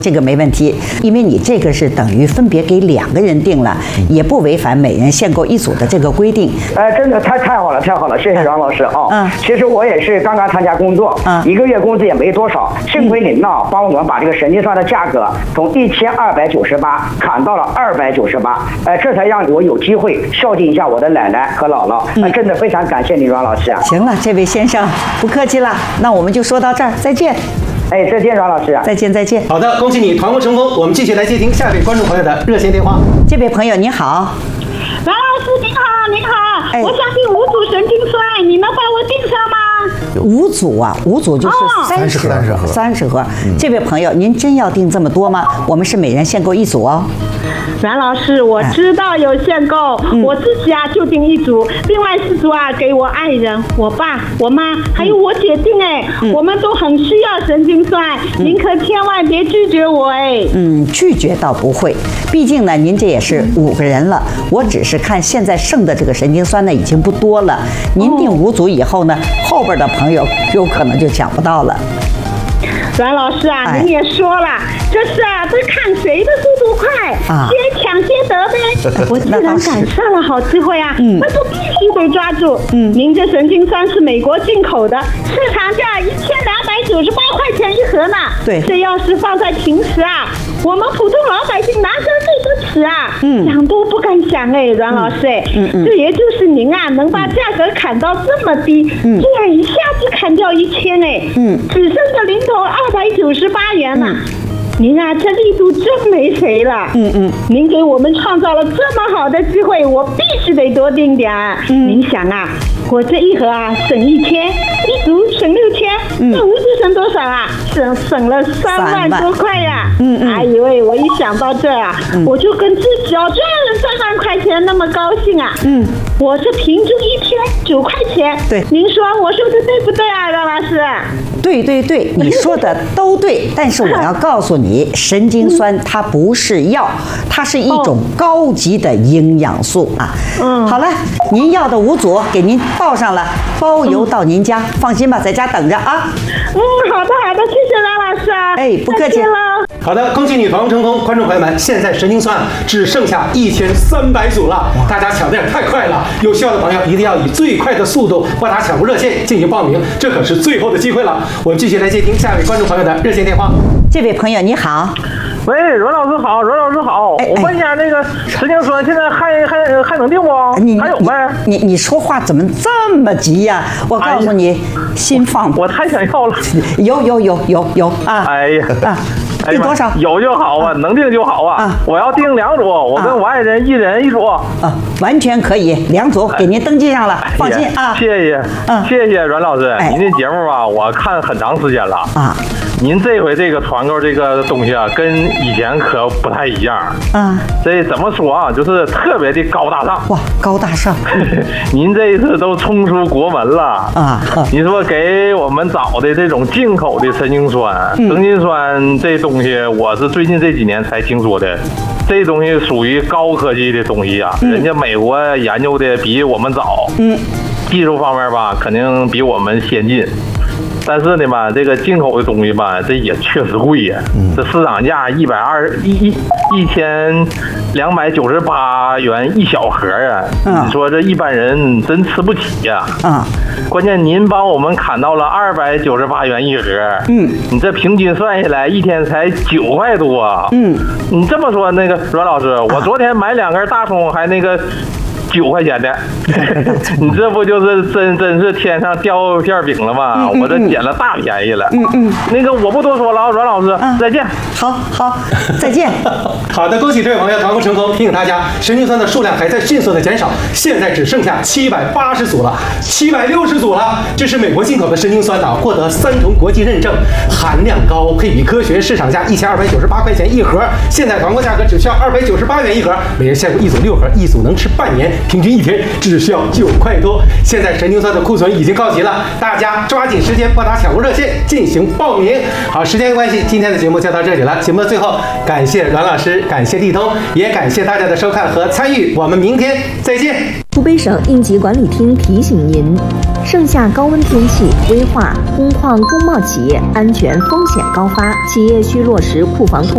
这个没问题，因为你这个是等于分别给2个人定了，也不违反每人限购1组的这个规定。 真的太好了，太好了，谢谢阮老师啊。其实我也是刚刚参加工作，1个月工资也没多少，幸亏您呢帮我们把这个神经酸的价格从1298砍到了298，这才让我有机会孝敬一下我的奶奶和姥姥。真的非常感谢你，阮老师。 行了，这位先生不客气了，那我们就说到这儿，再见。 再见，阮老师。 再见，再见。 好的，恭喜你团购成功。我们继续来接听下一位观众朋友的热线电话。 这位朋友你好， 阮老师您好，您好，我想订5组神经酸，你能帮我订上吗 ？5组啊，5组就是30盒。这位朋友，您真要订这么多吗？我们是每人限购1组哦。 阮老师，我知道有限购，我自己就订1组，另外4组给我爱人、我爸、我妈还有我姐订我们都很需要神经酸，您可千万别拒绝我拒绝倒不会，毕竟呢，您这也是5个人了，我只是看现在剩的这个神经酸呢已经不多了，您订5组以后呢，后边的朋友有可能就抢不到了。 阮老师您也说了，这是都看谁的速度快，先抢先得呗。我既然赶上了好机会那就必须得抓住。您这神经酸是美国进口的，市场价1298块钱1盒呢。 对， 这要是放在平时我们普通老百姓哪根对得起想都不敢想阮老师这也就是您能把价格砍到这么低，这样一下子砍掉1000只剩下零头298元了。您这力度真没谁了。您给我们创造了这么好的机会，我必须得多订点。您想我这1盒省1000，1组省6000，这5组省多少省了3万多块呀！哎呦喂，我一想到这我就跟自己赚了3万块钱那么高兴我这平均1天9块钱。 对， 您说我说的对不对阮老师？ 对，你说的都对，但是我要告诉你，神经酸它不是药，它是一种高级的营养素好了，您要的5组给您报上了，包邮到您家，放心吧，在家等着好的，谢谢阮老师不客气了。 好的，恭喜你团购成功，观众朋友们，现在神经酸只剩下1300组了，大家抢的也太快了，有需要的朋友一定要以最快的速度拨打抢购热线进行报名，这可是最后的机会了。我们继续来接听下一位观众朋友的热线电话。 这位朋友你好， 喂，阮老师好，阮老师好，我问一下那个神经酸现在还能订不？还有呗？ 你说话怎么这么急呀？我告诉你，心放我太想要了。 有哎呀订多少？ 有就好能订就好我要订2组，我跟我爱人1人1组完全可以，2组给您登记上了，放心谢谢阮老师，您这节目我看很长时间了您这回这个团购这个东西跟以前可不太一样这怎么说就是特别的高大上。 哇，高大上您这一次都冲出国门了你说给我们找的这种进口的神经酸这东西我是最近这几年才听说的，这东西属于高科技的东西人家美国研究的比我们早技术方面肯定比我们先进，但是呢这个进口的东西这也确实贵呀这市场价1298元1小盒你说这一般人真吃不起关键您帮我们砍到了298元1盒你这平均算下来1天才9块多你这么说那个阮老师，我昨天买2根大葱还那个9块钱的你这不就是真是天上掉馅饼了吗我这捡了大便宜了那个我不多说了阮老师再见。 好，再见。 好的，恭喜这位朋友团购成功。提醒大家，神经酸的数量还在迅速的减少，现在只剩下780组了，760组了。这是美国进口的神经酸获得3重国际认证，含量高，配比科学，市场价1298块钱1盒，现在团购价格只需要298元1盒，每人限购1组6盒，1组能吃半年，平均1天只需要9块多。现在神经酸的库存已经告急了，大家抓紧时间拨打抢购热线进行报名。好，时间关系，今天的节目就到这里了。节目的最后，感谢阮老师，感谢地通，也感谢大家的收看和参与。我们明天再见。 湖北省应急管理厅提醒您：盛夏高温天气危化工矿工贸企业安全风险高发，企业需落实库房控。